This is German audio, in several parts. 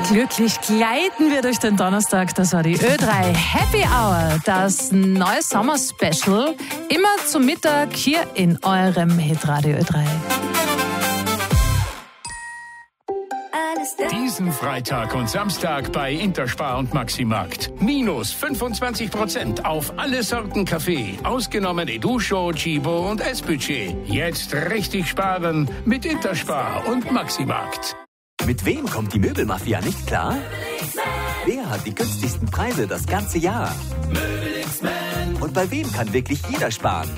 Glücklich gleiten wir durch den Donnerstag. Das war die Ö3 Happy Hour, das neue Sommer-Special. Immer zum Mittag hier in eurem Hitradio Ö3. Diesen Freitag und Samstag bei Interspar und Maximarkt. Minus 25% auf alle Sorten Kaffee. Ausgenommen Educho, Chibo und S-Budget. Jetzt richtig sparen mit Interspar und Maximarkt. Mit wem kommt die Möbelmafia nicht klar? Wer hat die günstigsten Preise das ganze Jahr? Und bei wem kann wirklich jeder sparen?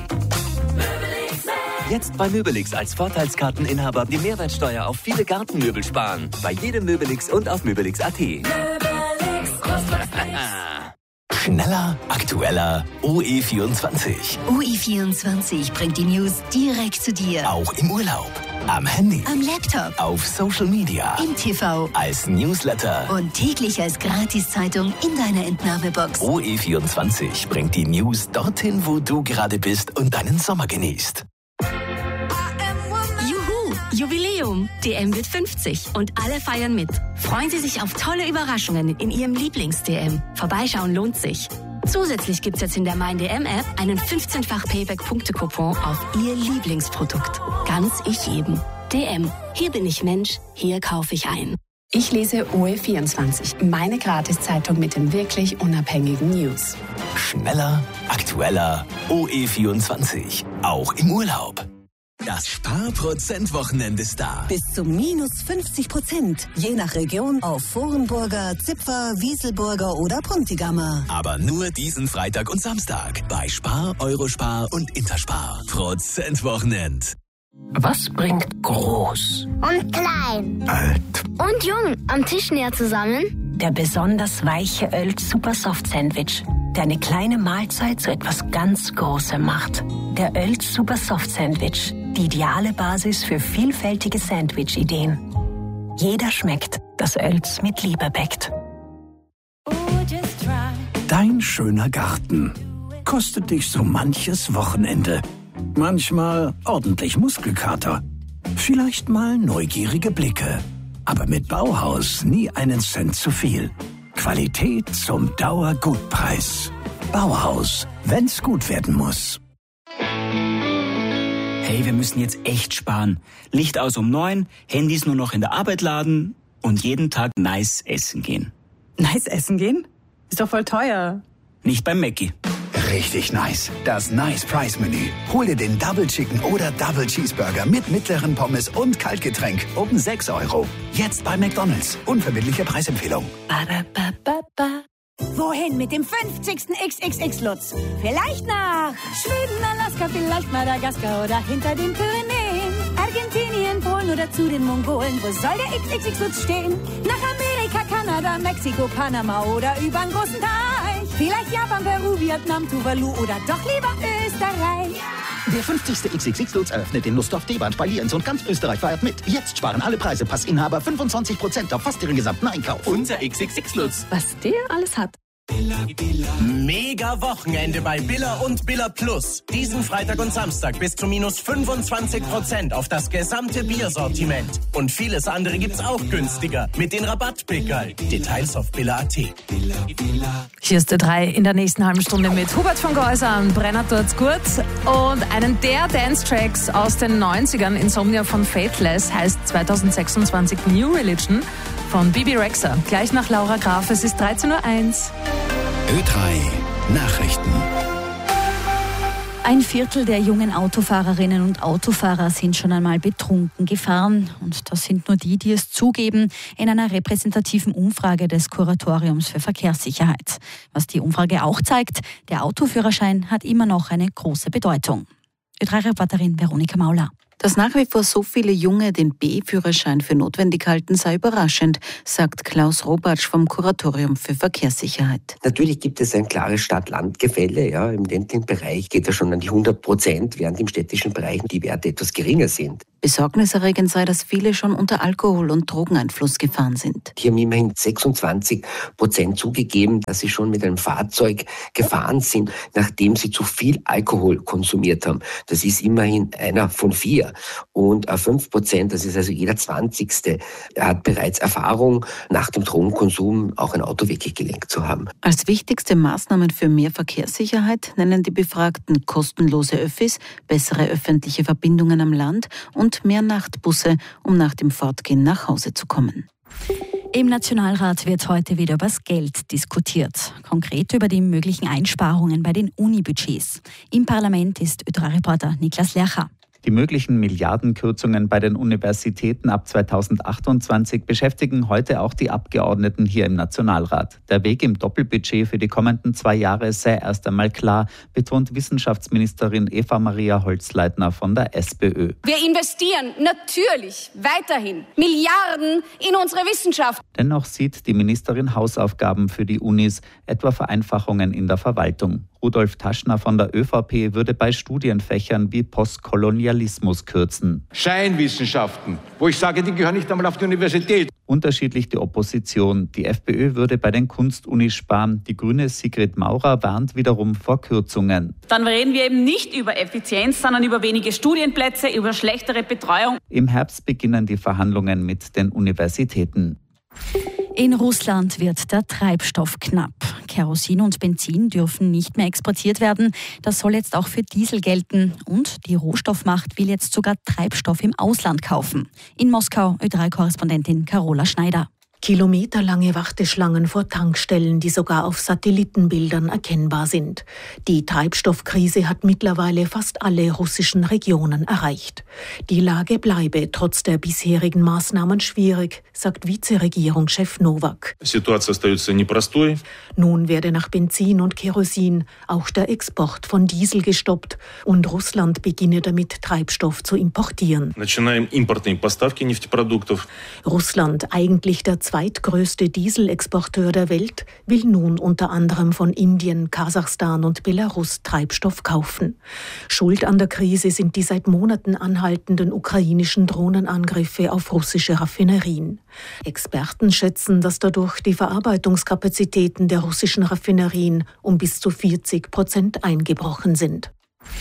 Jetzt bei Möbelix als Vorteilskarteninhaber die Mehrwertsteuer auf viele Gartenmöbel sparen. Bei jedem Möbelix und auf Möbelix.at. Schneller, aktueller, OE24. OE24 bringt die News direkt zu dir. Auch im Urlaub, am Handy, am Laptop, auf Social Media, im TV, als Newsletter und täglich als Gratiszeitung in deiner Entnahmebox. OE24 bringt die News dorthin, wo du gerade bist und deinen Sommer genießt. Jubiläum. DM wird 50 und alle feiern mit. Freuen Sie sich auf tolle Überraschungen in Ihrem Lieblings-DM. Vorbeischauen lohnt sich. Zusätzlich gibt's jetzt in der Mein DM-App einen 15-fach Payback-Punkte-Coupon auf Ihr Lieblingsprodukt. Ganz ich jedem. DM. Hier bin ich Mensch, hier kaufe ich ein. Ich lese OE24, meine Gratiszeitung mit den wirklich unabhängigen News. Schneller, aktueller, OE24. Auch im Urlaub. Das Sparprozentwochenende ist da. Bis zu minus 50%, je nach Region auf Vorenburger, Zipfer, Wieselburger oder Puntigammer. Aber nur diesen Freitag und Samstag bei Spar, Eurospar und Interspar. Prozentwochenend. Was bringt groß und klein, alt und jung am Tisch näher zusammen? Der besonders weiche Öl Super Soft Sandwich, der eine kleine Mahlzeit zu etwas ganz Großem macht. Der Öl Super Soft Sandwich, die ideale Basis für vielfältige Sandwich-Ideen. Jeder schmeckt, das Öls mit Liebe bäckt. Dein schöner Garten kostet dich so manches Wochenende. Manchmal ordentlich Muskelkater. Vielleicht mal neugierige Blicke. Aber mit Bauhaus nie einen Cent zu viel. Qualität zum Dauergutpreis. Bauhaus, wenn's gut werden muss. Hey, wir müssen jetzt echt sparen. Licht aus um 9, Handys nur noch in der Arbeit laden und jeden Tag nice essen gehen. Nice essen gehen? Ist doch voll teuer. Nicht beim Mackie. Richtig nice. Das Nice Price Menü. Hol dir den Double Chicken oder Double Cheeseburger mit mittleren Pommes und Kaltgetränk um 6 €. Jetzt bei McDonald's. Unverbindliche Preisempfehlung. Wohin mit dem 50. XXX-Lutz? Vielleicht nach Schweden, Alaska, vielleicht Madagaskar oder hinter den Pyrenäen. Argentinien, Polen oder zu den Mongolen. Wo soll der XXX-Lutz stehen? Nach Amerika, Kanada, Mexiko, Panama oder übern großen Teich. Vielleicht Japan, Peru, Vietnam, Tuvalu oder doch lieber Österreich. Der 50. XXX-Lutz eröffnet in Lustdorf-Deband bei Lienz und ganz Österreich feiert mit. Jetzt sparen alle Preise, Passinhaber 25% auf fast ihren gesamten Einkauf. Unser XXX-Lutz. Was der alles hat. Mega Wochenende bei Billa und Billa Plus. Diesen Freitag und Samstag bis zu minus 25% auf das gesamte Biersortiment. Und vieles andere gibt's auch günstiger mit den Rabattpickerl. Details auf billa.at. Hier ist der 3 in der nächsten halben Stunde mit Hubert von Geusern, Brenner tut's gut und einen der Dance-Tracks aus den 90ern, Insomnia von Faithless, heißt 2026 New Religion von Bibi Rexha. Gleich nach Laura Graf, es ist 13:01 Uhr. Ö3 Nachrichten. Ein Viertel der jungen Autofahrerinnen und Autofahrer sind schon einmal betrunken gefahren. Und das sind nur die, die es zugeben, in einer repräsentativen Umfrage des Kuratoriums für Verkehrssicherheit. Was die Umfrage auch zeigt, der Autoführerschein hat immer noch eine große Bedeutung. Ö3-Reporterin Veronika Mauler. Dass nach wie vor so viele Junge den B-Führerschein für notwendig halten, sei überraschend, sagt Klaus Robatsch vom Kuratorium für Verkehrssicherheit. Natürlich gibt es ein klares Stadt-Land-Gefälle. Ja. Im ländlichen Bereich geht er schon an die 100%, während im städtischen Bereich die Werte etwas geringer sind. Besorgniserregend sei, dass viele schon unter Alkohol- und Drogeneinfluss gefahren sind. Hier haben immerhin 26% zugegeben, dass sie schon mit einem Fahrzeug gefahren sind, nachdem sie zu viel Alkohol konsumiert haben. Das ist immerhin einer von 4. Kinder. Und 5%, das ist also jeder 20. hat bereits Erfahrung, nach dem Drogenkonsum auch ein Auto wirklich gelenkt zu haben. Als wichtigste Maßnahmen für mehr Verkehrssicherheit nennen die Befragten kostenlose Öffis, bessere öffentliche Verbindungen am Land und mehr Nachtbusse, um nach dem Fortgehen nach Hause zu kommen. Im Nationalrat wird heute wieder über das Geld diskutiert. Konkret über die möglichen Einsparungen bei den Unibudgets. Im Parlament ist Ö3-Reporter Niklas Lercher. Die möglichen Milliardenkürzungen bei den Universitäten ab 2028 beschäftigen heute auch die Abgeordneten hier im Nationalrat. Der Weg im Doppelbudget für die kommenden 2 Jahre sei erst einmal klar, betont Wissenschaftsministerin Eva-Maria Holzleitner von der SPÖ. Wir investieren natürlich weiterhin Milliarden in unsere Wissenschaft. Dennoch sieht die Ministerin Hausaufgaben für die Unis, etwa Vereinfachungen in der Verwaltung. Rudolf Taschner von der ÖVP würde bei Studienfächern wie Postkolonialismus kürzen. Scheinwissenschaften, wo ich sage, die gehören nicht einmal auf die Universität. Unterschiedlich die Opposition. Die FPÖ würde bei den Kunstunis sparen. Die grüne Sigrid Maurer warnt wiederum vor Kürzungen. Dann reden wir eben nicht über Effizienz, sondern über wenige Studienplätze, über schlechtere Betreuung. Im Herbst beginnen die Verhandlungen mit den Universitäten. In Russland wird der Treibstoff knapp. Kerosin und Benzin dürfen nicht mehr exportiert werden. Das soll jetzt auch für Diesel gelten. Und die Rohstoffmacht will jetzt sogar Treibstoff im Ausland kaufen. In Moskau Ö3-Korrespondentin Carola Schneider. Kilometerlange Warteschlangen vor Tankstellen, die sogar auf Satellitenbildern erkennbar sind. Die Treibstoffkrise hat mittlerweile fast alle russischen Regionen erreicht. Die Lage bleibe trotz der bisherigen Maßnahmen schwierig, sagt Vizeregierungschef Nowak. Nun werde nach Benzin und Kerosin auch der Export von Diesel gestoppt und Russland beginne damit, Treibstoff zu importieren. Russland, eigentlich der zweitgrößte Dieselexporteur der Welt, will nun unter anderem von Indien, Kasachstan und Belarus Treibstoff kaufen. Schuld an der Krise sind die seit Monaten anhaltenden ukrainischen Drohnenangriffe auf russische Raffinerien. Experten schätzen, dass dadurch die Verarbeitungskapazitäten der russischen Raffinerien um bis zu 40% eingebrochen sind.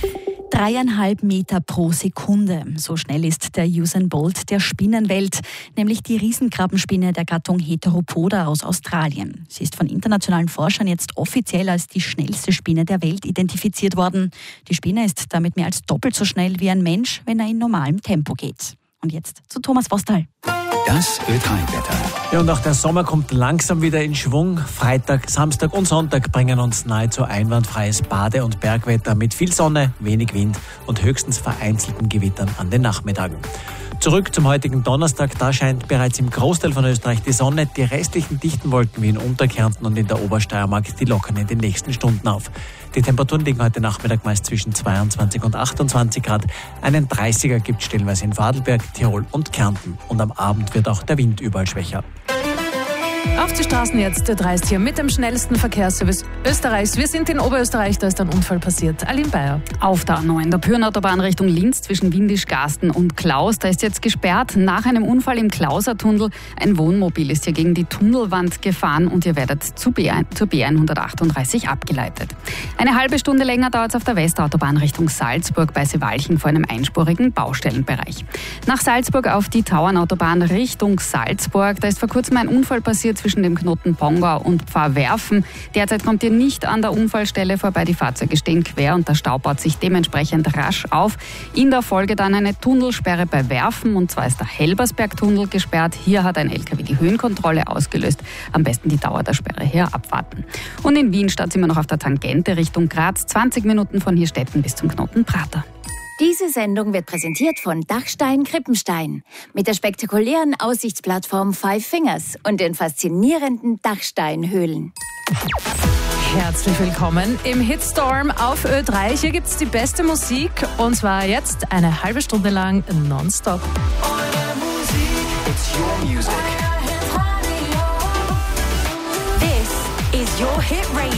3,5 Meter pro Sekunde. So schnell ist der Usain Bolt der Spinnenwelt, nämlich die Riesenkrabbenspinne der Gattung Heteropoda aus Australien. Sie ist von internationalen Forschern jetzt offiziell als die schnellste Spinne der Welt identifiziert worden. Die Spinne ist damit mehr als doppelt so schnell wie ein Mensch, wenn er in normalem Tempo geht. Und jetzt zu Thomas Vostal. Das Ö3-Wetter. Ja, und auch der Sommer kommt langsam wieder in Schwung. Freitag, Samstag und Sonntag bringen uns nahezu einwandfreies Bade- und Bergwetter mit viel Sonne, wenig Wind und höchstens vereinzelten Gewittern an den Nachmittagen. Zurück zum heutigen Donnerstag, da scheint bereits im Großteil von Österreich die Sonne. Die restlichen dichten Wolken wie in Unterkärnten und in der Obersteiermark, die lockern in den nächsten Stunden auf. Die Temperaturen liegen heute Nachmittag meist zwischen 22 und 28 Grad. Einen 30er gibt es stellenweise in Vorarlberg, Tirol und Kärnten. Und am Abend wird auch der Wind überall schwächer. Auf die Straßen jetzt, der Dreist hier mit dem schnellsten Verkehrsservice Österreichs. Wir sind in Oberösterreich, da ist ein Unfall passiert. Aline Bayer. Auf der A9, der Pürnautobahn Richtung Linz zwischen Windisch-Garsten und Klaus. Da ist jetzt gesperrt nach einem Unfall im Klauser-Tunnel. Ein Wohnmobil ist hier gegen die Tunnelwand gefahren und ihr werdet zur B138 abgeleitet. Eine halbe Stunde länger dauert es auf der Westautobahn Richtung Salzburg bei Seewalchen vor einem einspurigen Baustellenbereich. Nach Salzburg auf die Tauernautobahn Richtung Salzburg. Da ist vor kurzem ein Unfall passiert zwischen dem Knoten Pongau und Pfarrwerfen. Derzeit kommt ihr nicht an der Unfallstelle vorbei. Die Fahrzeuge stehen quer und der Stau baut sich dementsprechend rasch auf. In der Folge dann eine Tunnelsperre bei Werfen, und zwar ist der Helbersberg-Tunnel gesperrt. Hier hat ein LKW die Höhenkontrolle ausgelöst. Am besten die Dauer der Sperre hier abwarten. Und in Wien steht sind wir noch auf der Tangente Richtung Graz. 20 Minuten von Hirstetten bis zum Knoten Prater. Diese Sendung wird präsentiert von Dachstein Krippenstein mit der spektakulären Aussichtsplattform Five Fingers und den faszinierenden Dachsteinhöhlen. Herzlich willkommen im Hitstorm auf Ö3. Hier gibt's die beste Musik und zwar jetzt eine halbe Stunde lang nonstop. It's your music. This is your hit radio.